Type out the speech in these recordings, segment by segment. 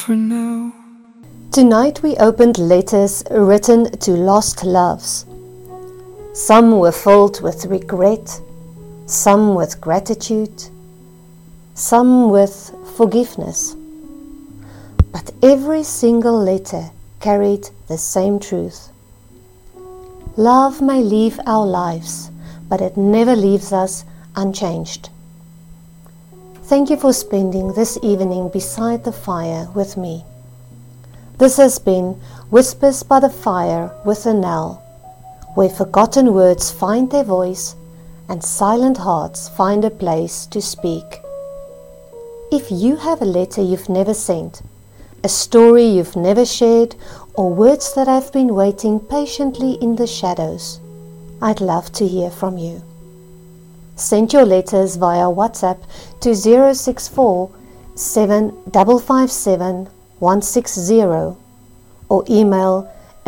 for now. Tonight we opened letters written to lost loves. Some were filled with regret, some with gratitude, some with forgiveness. But every single letter carried the same truth. Love may leave our lives, but it never leaves us unchanged. Thank you for spending this evening beside the fire with me. This has been Whispers by the Fire with Annelle, where forgotten words find their voice and silent hearts find a place to speak. If you have a letter you've never sent, a story you've never shared, or words that have been waiting patiently in the shadows, I'd love to hear from you. Send your letters via WhatsApp to 064 7557 160 or email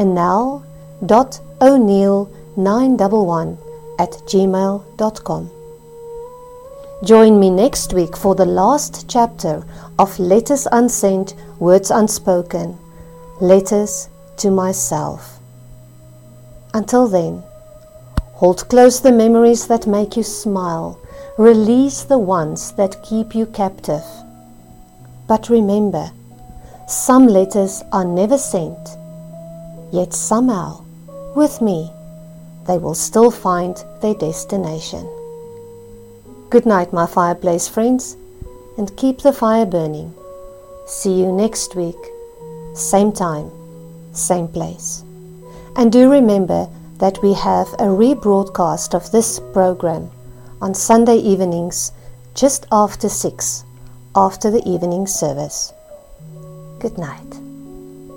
annelle.o'neill911@gmail.com. Join me next week for the last chapter of Letters Unsent, Words Unspoken, Letters to Myself. Until then, hold close the memories that make you smile, release the ones that keep you captive. But remember, some letters are never sent, yet somehow, with me, they will still find their destination. Good night, my fireplace friends, and keep the fire burning. See you next week, same time, same place. And do remember that we have a rebroadcast of this program on Sunday evenings just after 6, after the evening service. Good night.